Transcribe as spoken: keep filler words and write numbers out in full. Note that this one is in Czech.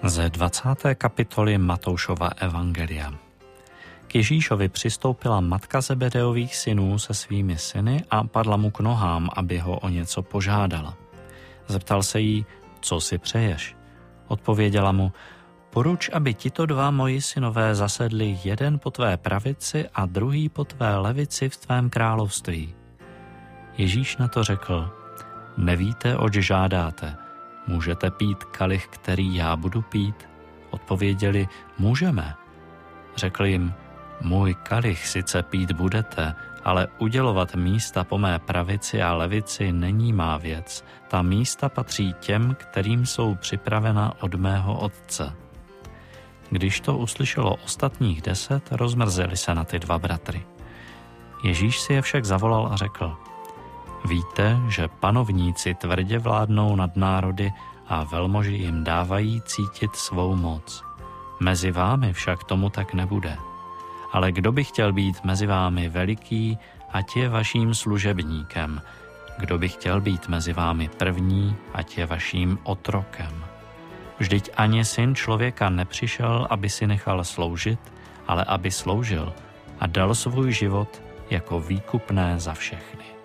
Ze dvacáté kapitoly Matoušova evangelia. K Ježíšovi přistoupila matka Zebedeových synů se svými syny a padla mu k nohám, aby ho o něco požádala. Zeptal se jí, co si přeješ? Odpověděla mu, poruč, aby tito dva moji synové zasedli jeden po tvé pravici a druhý po tvé levici v tvém království. Ježíš na to řekl, nevíte, oč žádáte. Můžete pít kalich, který já budu pít? Odpověděli, můžeme. Řekl jim, můj kalich sice pít budete, ale udělovat místa po mé pravici a levici není má věc. Ta místa patří těm, kterým jsou připravena od mého otce. Když to uslyšelo ostatních deset, rozmrzeli se na ty dva bratry. Ježíš si je však zavolal a řekl, víte, že panovníci tvrdě vládnou nad národy a velmoži jim dávají cítit svou moc. Mezi vámi však tomu tak nebude. Ale kdo by chtěl být mezi vámi veliký, ať je vaším služebníkem. Kdo by chtěl být mezi vámi první, ať je vaším otrokem. Vždyť ani syn člověka nepřišel, aby si nechal sloužit, ale aby sloužil a dal svůj život jako výkupné za všechny.